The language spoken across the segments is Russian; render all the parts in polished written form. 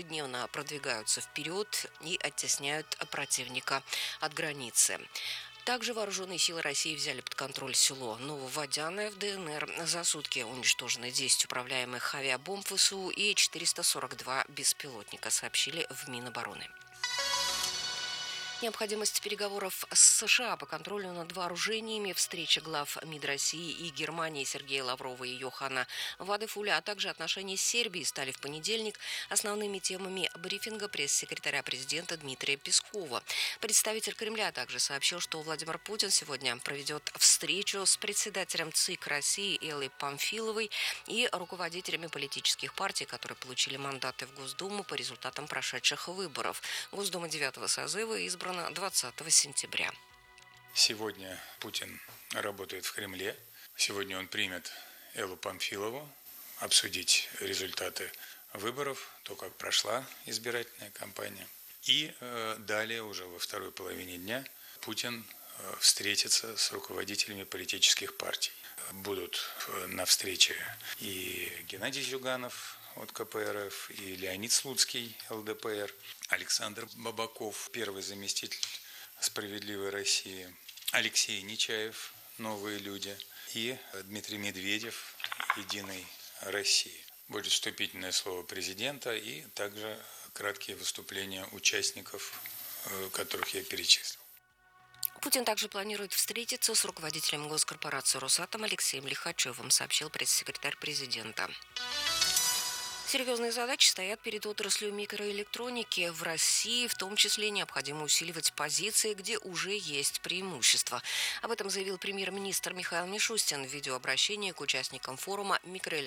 ежедневно продвигаются вперед и оттесняют противника от границы. Также вооруженные силы России взяли под контроль село Нововодяное в ДНР. За сутки уничтожены 10 управляемых авиабомб ВСУ и 442 беспилотника, сообщили в Минобороны. Необходимость переговоров с США по контролю над вооружениями, встреча глав МИД России и Германии Сергея Лаврова и Йоханна Вадефуля, а также отношения с Сербией стали в понедельник основными темами брифинга пресс-секретаря президента Дмитрия Пескова. Представитель Кремля также сообщил, что Владимир Путин сегодня проведет встречу с председателем ЦИК России Эллой Памфиловой и руководителями политических партий, которые получили мандаты в Госдуму по результатам прошедших выборов. Госдума 9-го созыва избрана 20 сентября. Сегодня Путин работает в Кремле. Сегодня он примет Эллу Памфилову, обсудить результаты выборов, то, как прошла избирательная кампания. И далее, уже во второй половине дня, Путин встретится с руководителями политических партий. Будут на встрече и Геннадий Зюганов от КПРФ, и Леонид Слуцкий, ЛДПР, Александр Бабаков, первый заместитель «Справедливой России», Алексей Нечаев, «Новые люди», и Дмитрий Медведев, «Единой России». Будет вступительное слово президента и также краткие выступления участников, которых я перечислил. Путин также планирует встретиться с руководителем госкорпорации «Росатом» Алексеем Лихачевым, сообщил пресс-секретарь президента. Серьезные задачи стоят перед отраслью микроэлектроники в России, в том числе необходимо усиливать позиции, где уже есть преимущества. Об этом заявил премьер-министр Михаил Мишустин в видеообращении к участникам форума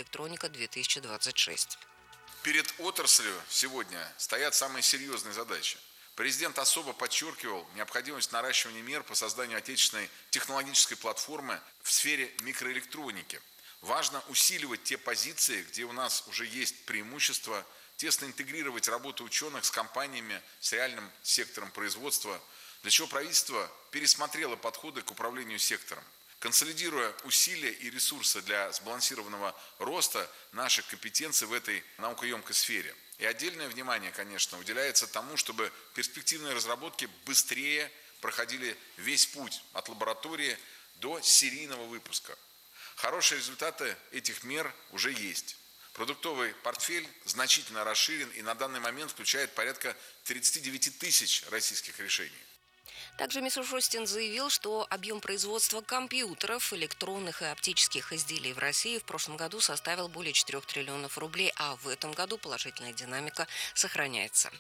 «Микроэлектроника-2026». Перед отраслью сегодня стоят самые серьезные задачи. Президент особо подчеркивал необходимость наращивания мер по созданию отечественной технологической платформы в сфере микроэлектроники. Важно усиливать те позиции, где у нас уже есть преимущества, тесно интегрировать работу ученых с компаниями, с реальным сектором производства, для чего правительство пересмотрело подходы к управлению сектором. Консолидируя усилия и ресурсы для сбалансированного роста наших компетенций в этой наукоемкой сфере. И отдельное внимание, конечно, уделяется тому, чтобы перспективные разработки быстрее проходили весь путь от лаборатории до серийного выпуска. Хорошие результаты этих мер уже есть. Продуктовый портфель значительно расширен и на данный момент включает порядка 39 тысяч российских решений. Также Мишустин заявил, что объем производства компьютеров, электронных и оптических изделий в России в прошлом году составил более 4 триллионов рублей, а в этом году положительная динамика сохраняется.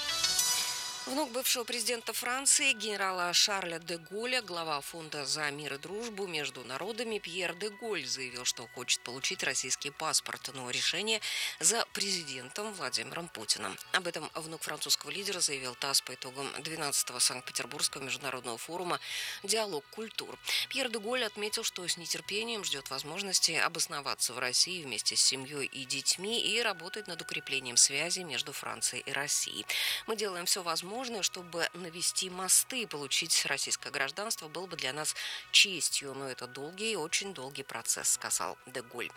Внук бывшего президента Франции, генерала Шарля де Голля, глава фонда «За мир и дружбу между народами» Пьер де Голль заявил, что хочет получить российский паспорт, но решение за президентом Владимиром Путиным. Об этом внук французского лидера заявил ТАСС по итогам 12-го Санкт-Петербургского международного форума «Диалог культур». Пьер де Голль отметил, что с нетерпением ждет возможности обосноваться в России вместе с семьей и детьми и работать над укреплением связи между Францией и Россией. «Мы делаем все возможное, чтобы навести мосты и получить российское гражданство, было бы для нас честью, но это долгий, очень долгий процесс», сказал де Голль.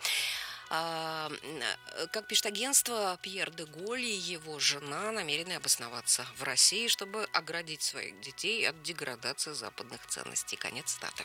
Как пишет агентство, Пьер де Голль и его жена намерены обосноваться в России, чтобы оградить своих детей от деградации западных ценностей. Конец цитаты.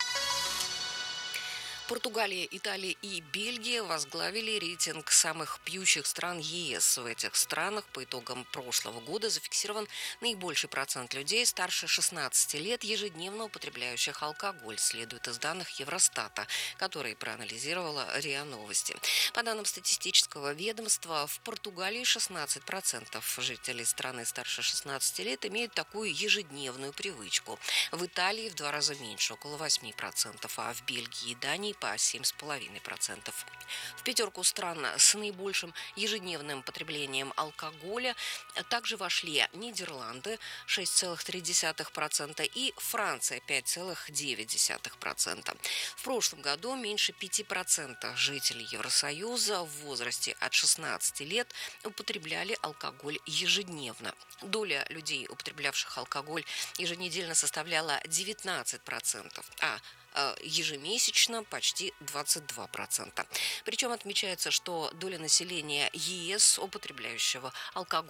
Португалия, Италия и Бельгия возглавили рейтинг самых пьющих стран ЕС. В этих странах по итогам прошлого года зафиксирован наибольший процент людей старше 16 лет, ежедневно употребляющих алкоголь, следует из данных Евростата, который проанализировала РИА Новости. По данным статистического ведомства, в Португалии 16% жителей страны старше 16 лет имеют такую ежедневную привычку. В Италии в 2 раза меньше, около 8%, а в Бельгии и Дании по 7,5%. В пятерку стран с наибольшим ежедневным потреблением алкоголя также вошли Нидерланды 6,3% и Франция 5,9%. В прошлом году меньше 5% жителей Евросоюза в возрасте от 16 лет употребляли алкоголь ежедневно. Доля людей, употреблявших алкоголь еженедельно, составляла 19%, а ежемесячно почти 22%. Причем отмечается, что доля населения ЕС, употребляющего алкоголь